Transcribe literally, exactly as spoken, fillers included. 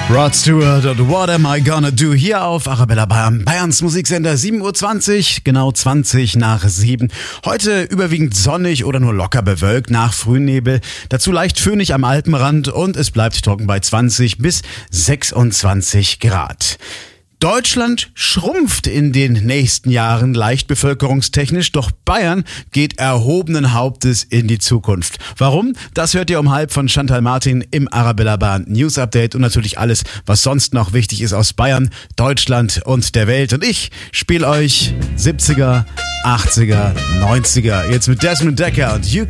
Rod Stewart und What Am I Gonna Do hier auf Arabella Bayern, Bayerns Musiksender, sieben Uhr zwanzig, genau zwanzig nach sieben. Heute überwiegend sonnig oder nur locker bewölkt nach Frühnebel. Dazu leicht föhnig am Alpenrand und es bleibt trocken bei zwanzig bis sechsundzwanzig Grad. Deutschland schrumpft in den nächsten Jahren leicht bevölkerungstechnisch, doch Bayern geht erhobenen Hauptes in die Zukunft. Warum? Das hört ihr um halb von Chantal Martin im Arabella Bayern News Update und natürlich alles, was sonst noch wichtig ist aus Bayern, Deutschland und der Welt. Und ich spiele euch siebziger, achtziger, neunziger, jetzt mit Desmond Dekker und You